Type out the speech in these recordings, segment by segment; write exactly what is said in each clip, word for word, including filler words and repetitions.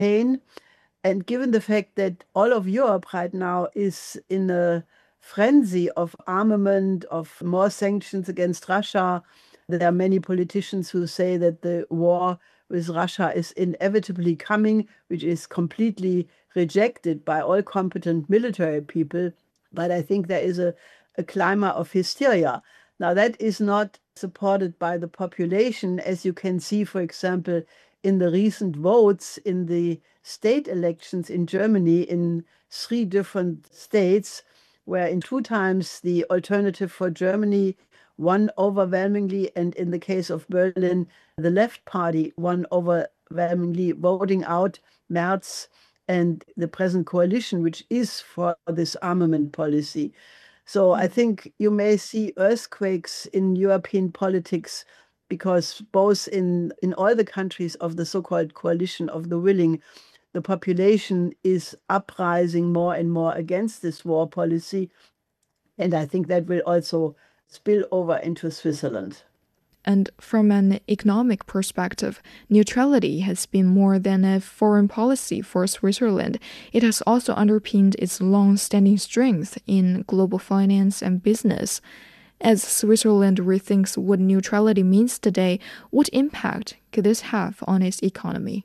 pain. And given the fact that all of Europe right now is in a frenzy of armament, of more sanctions against Russia, there are many politicians who say that the war with Russia is inevitably coming, which is completely rejected by all competent military people. But I think there is a, a climate of hysteria. Now, that is not supported by the population, as you can see, for example, in the recent votes in the state elections in Germany in three different states, where in two times the Alternative for Germany won overwhelmingly, and in the case of Berlin, the left party won overwhelmingly, voting out Merz and the present coalition, which is for this armament policy. So I think you may see earthquakes in European politics because both in, in all the countries of the so-called coalition of the willing, the population is uprising more and more against this war policy. And I think that will also spill over into Switzerland. And from an economic perspective, neutrality has been more than a foreign policy for Switzerland. It has also underpinned its long-standing strength in global finance and business. As Switzerland rethinks what neutrality means today, what impact could this have on its economy?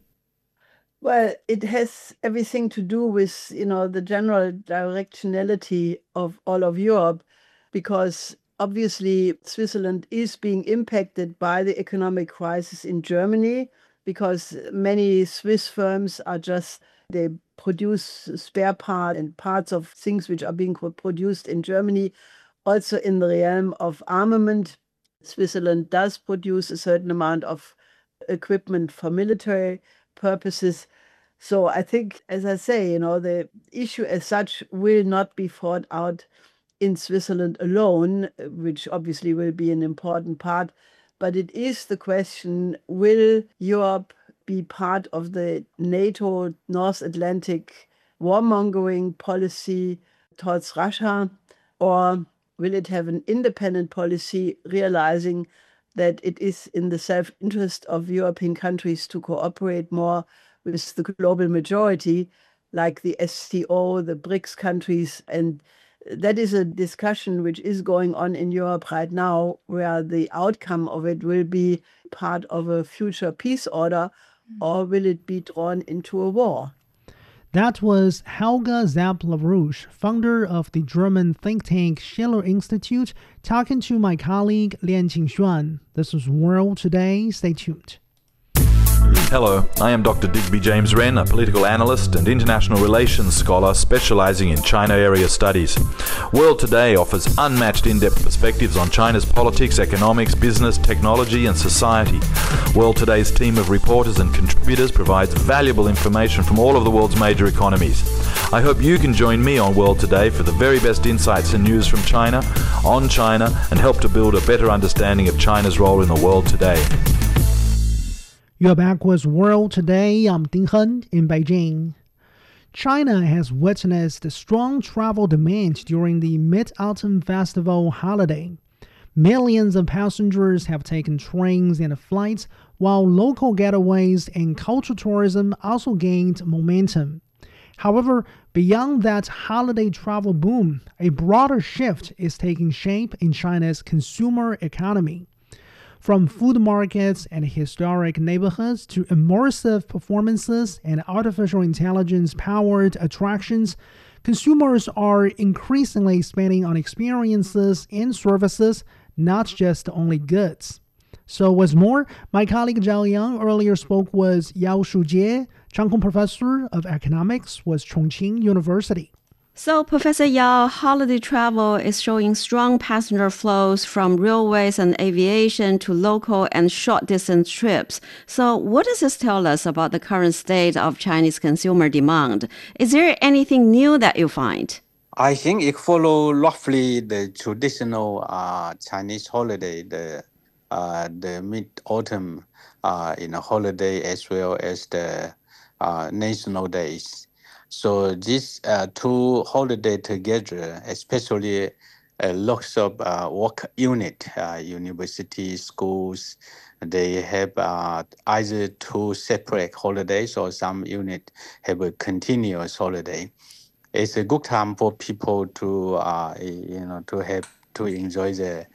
Well, it has everything to do with, you know, the general directionality of all of Europe, because obviously Switzerland is being impacted by the economic crisis in Germany, because many Swiss firms are just, they produce spare parts and parts of things which are being produced in Germany. Also in the realm of armament, Switzerland does produce a certain amount of equipment for military purposes. So I think, as I say, you know, the issue as such will not be fought out in Switzerland alone, which obviously will be an important part. But it is the question, will Europe be part of the NATO North Atlantic warmongering policy towards Russia, or will it have an independent policy, realizing that it is in the self-interest of European countries to cooperate more with the global majority, like the S C O, the BRICS countries. And that is a discussion which is going on in Europe right now, where the outcome of it will be part of a future peace order, or will it be drawn into a war? That was Helga Zapp-LaRouche, founder of the German think tank Schiller Institute, talking to my colleague Lian Qingxuan. This is World Today. Stay tuned. Hello, I am Doctor Digby James Wren, a political analyst and international relations scholar specializing in China area studies. World Today offers unmatched in-depth perspectives on China's politics, economics, business, technology and society. World Today's team of reporters and contributors provides valuable information from all of the world's major economies. I hope you can join me on World Today for the very best insights and news from China, on China, and help to build a better understanding of China's role in the world today. You're back with World Today. I'm Ding Hen in Beijing. China has witnessed strong travel demand during the Mid-Autumn Festival holiday. Millions of passengers have taken trains and flights, while local getaways and cultural tourism also gained momentum. However, beyond that holiday travel boom, a broader shift is taking shape in China's consumer economy. From food markets and historic neighborhoods to immersive performances and artificial intelligence-powered attractions, consumers are increasingly spending on experiences and services, not just only goods. So what's more, my colleague Zhao Yang earlier spoke with Yao Shujie, Chang Kong Professor of Economics with Chongqing University. So, Professor Yao, holiday travel is showing strong passenger flows from railways and aviation to local and short-distance trips. So, what does this tell us about the current state of Chinese consumer demand? Is there anything new that you find? I think it follows roughly the traditional uh, Chinese holiday, the uh, the mid-autumn uh, in a holiday as well as the uh, national days. So these uh, two holidays together, especially uh, lots of uh, work unit, uh, university, schools. They have uh, either two separate holidays or some unit have a continuous holiday. It's a good time for people to, uh, you know, to have to enjoy the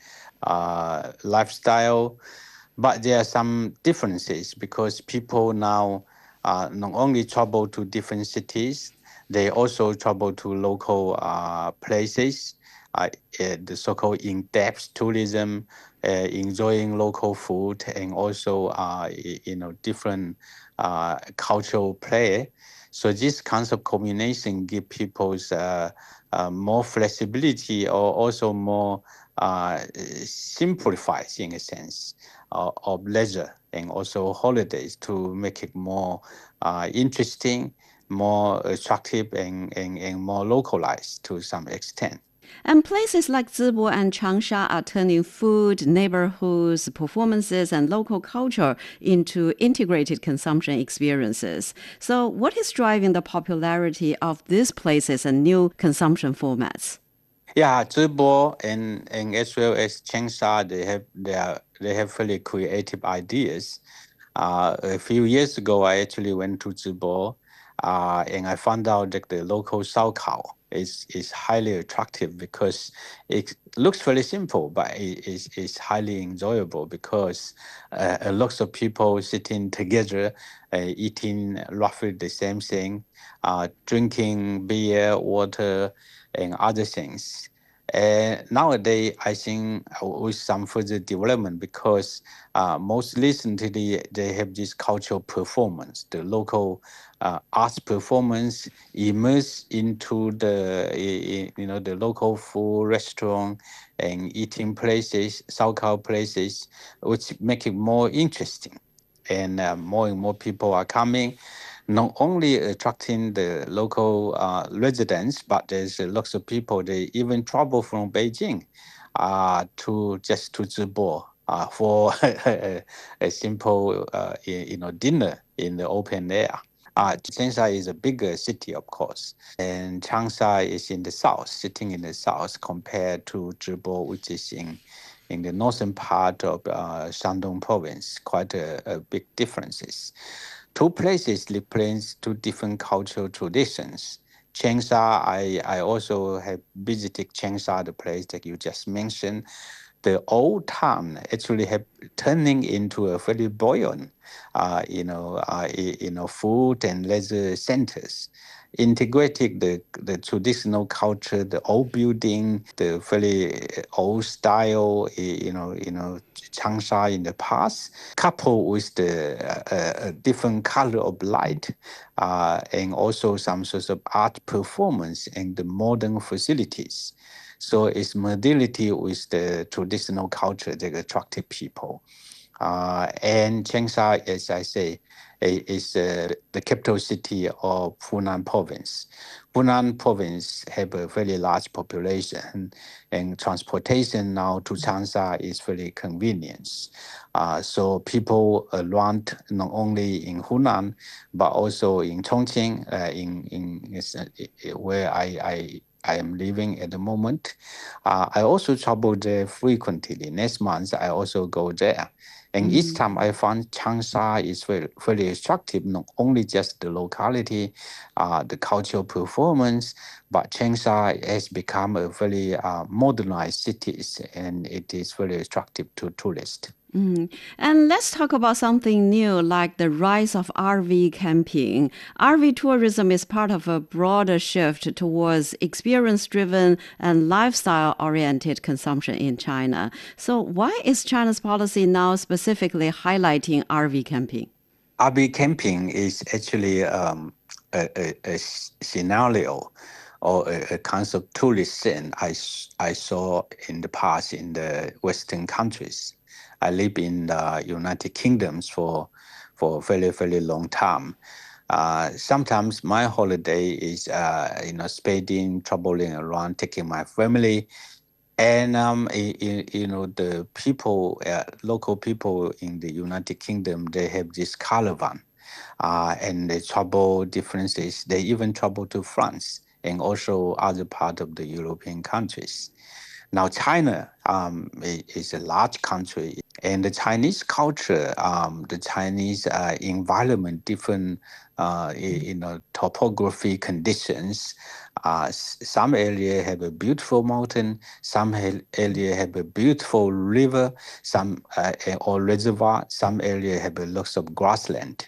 uh, lifestyle. But there are some differences because people now uh, not only travel to different cities, they also travel to local uh, places, uh, uh, the so-called in-depth tourism, uh, enjoying local food and also uh, you know different uh, cultural play. So this kinds of combination give people uh, uh, more flexibility or also more uh, simplified in a sense uh, of leisure and also holidays to make it more uh, interesting, more attractive, and, and, and more localized to some extent. And places like Zibo and Changsha are turning food, neighborhoods, performances, and local culture into integrated consumption experiences. So what is driving the popularity of these places and new consumption formats? Yeah, Zibo and, and as well as Changsha, they have they are, they have really creative ideas. Uh, a few years ago, I actually went to Zibo, uh, and I found out that the local Saokao is is highly attractive because it looks very simple, but it is is highly enjoyable because uh, uh, lots of people sitting together, uh, eating roughly the same thing, uh, drinking beer, water, and other things. And nowadays, I think uh, with some further development, because uh, most recently they have this cultural performance, the local uh, arts performance immersed into the you know the local food restaurant and eating places, Saokao places, which make it more interesting, and uh, more and more people are coming, not only attracting the local uh, residents, but there's uh, lots of people, they even travel from Beijing uh, to just to Zibo uh, for a, a simple uh, you know dinner in the open air. Uh, Changsha is a bigger city, of course, and Changsha is in the south, sitting in the south compared to Zibo, which is in in the northern part of uh, Shandong province. Quite a, a big differences. Two places represent two different cultural traditions. Changsha, I, I also have visited Changsha, the place that you just mentioned. The old town actually have turning into a very buoyant, uh, you know, uh, you know, food and leisure centers, integrating the the traditional culture, the old building, the very old style, you know, you know, Changsha in the past, coupled with the uh, uh, different color of light, uh, and also some sorts of art performance and the modern facilities. So it's modality with the traditional culture that attracted people. Uh, and Changsha, as I say, is uh, the capital city of Hunan province. Hunan province have a very large population, and transportation now to Changsha is very convenient. Uh, so people around not only in Hunan, but also in Chongqing, uh, in, in uh, where I, I I am living at the moment. Uh, I also travel there frequently. Next month, I also go there. And mm. each time I found Changsha is very, very attractive, not only just the locality, uh, the cultural performance, but Changsha has become a very uh, modernized city, and it is very attractive to tourists. Mm. And let's talk about something new, like the rise of R V camping. R V tourism is part of a broader shift towards experience-driven and lifestyle-oriented consumption in China. So why is China's policy now specifically highlighting R V camping? R V camping is actually um, a, a, a scenario or a, a kind of tourist scene I, I saw in the past in the Western countries. I live in the United Kingdom for for a very, very long time. Uh, sometimes my holiday is, uh, you know, spending, traveling around, taking my family. And, um, you, you know, the people, uh, local people in the United Kingdom, they have this caravan. Uh, and they travel differences. They even travel to France and also other part of the European countries. Now, China um, is a large country, and the Chinese culture, um, the Chinese uh, environment, different uh, you know topography conditions. Uh, some area have a beautiful mountain, some area have a beautiful river, some uh, or reservoir, some area have a lots of grassland.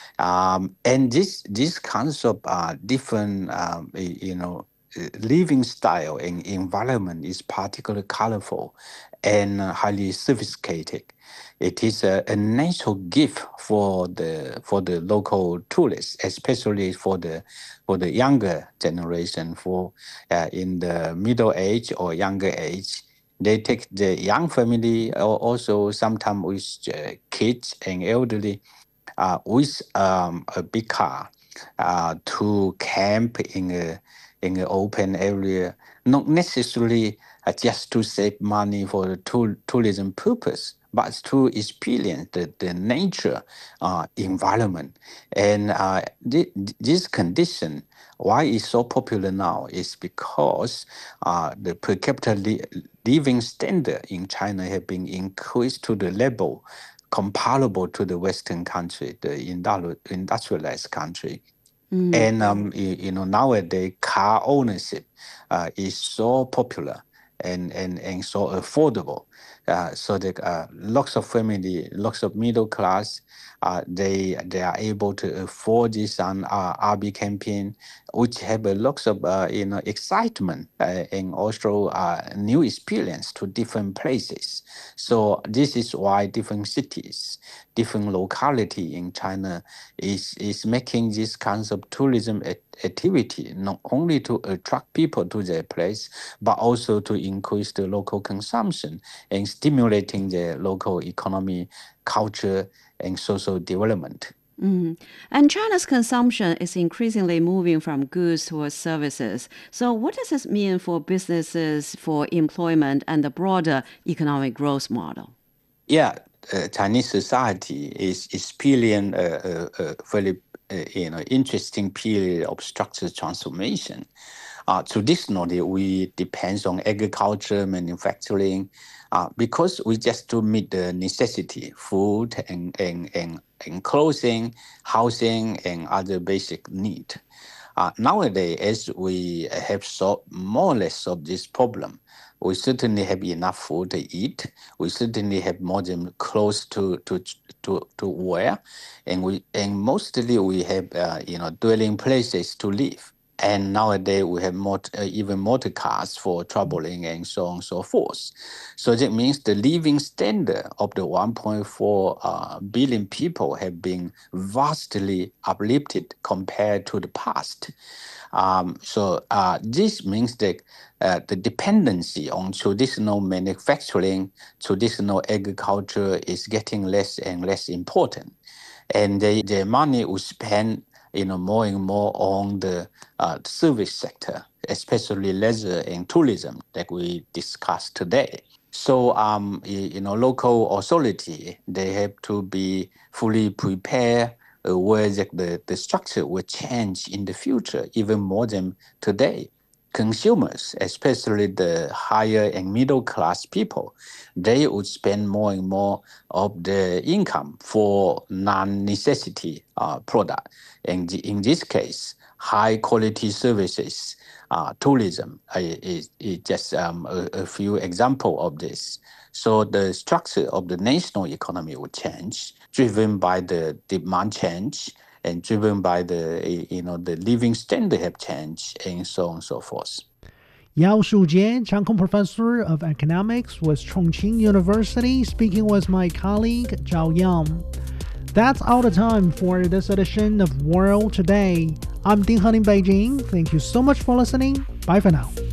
Um, and this this kinds of uh, different, um, you know, living style and environment is particularly colorful and uh, highly sophisticated. It is a, a natural gift for the for the local tourists, especially for the for the younger generation, for uh, in the middle age or younger age. They take the young family, or also sometimes with uh, kids and elderly, uh, with um, a big car uh, to camp in a in an open area, not necessarily uh, just to save money for the tour- tourism purpose, but to experience the, the nature uh, environment. And uh, th- this condition, why it's so popular now, is because uh, the per capita li- living standard in China have been increased to the level comparable to the Western country, the industri- industrialized country. Mm. And um, you, you know, nowadays car ownership uh, is so popular and and and so affordable. Uh, so that uh, lots of family, lots of middle class, uh, they they are able to afford this on uh, R V campaign, which have a lots of uh, you know excitement uh, and also uh, new experience to different places. So this is why different cities, different locality in China is is making this kinds of tourism activity not only to attract people to their place, but also to increase the local consumption and stimulating the local economy, culture, and social development. Mm. And China's consumption is increasingly moving from goods towards services. So what does this mean for businesses, for employment, and the broader economic growth model? Yeah, uh, Chinese society is experiencing a, a, a very uh, you know, interesting period of structural transformation. Uh, traditionally, we depend on agriculture, manufacturing, uh, because we just to meet the necessity, food and, and, and, and clothing, housing, and other basic need. Uh, nowadays, as we have solved, more or less solved this problem, we certainly have enough food to eat. We certainly have modern clothes to to to to wear, and we and mostly we have uh, you know dwelling places to live. And nowadays we have more, uh, even motor cars for traveling and so on and so forth. So that means the living standard of the one point four uh, billion people have been vastly uplifted compared to the past. Um, so uh, this means that uh, the dependency on traditional manufacturing, traditional agriculture is getting less and less important. And they, their money will spend you know, more and more on the uh, service sector, especially leisure and tourism that we discussed today. So, um, you know, local authority, they have to be fully prepared uh, where the, the, the structure will change in the future, even more than today. Consumers, especially the higher and middle class people, they would spend more and more of their income for non-necessity uh, product. And in this case, high quality services, uh, tourism uh, is, is just um, a, a few examples of this. So the structure of the national economy will change, driven by the demand change, and driven by the, you know, the living standard have changed, and so on and so forth. Yao Shujie, Changkong Professor of Economics with Chongqing University, speaking with my colleague Zhao Yang. That's all the time for this edition of World Today. I'm Ding Han in Beijing. Thank you so much for listening. Bye for now.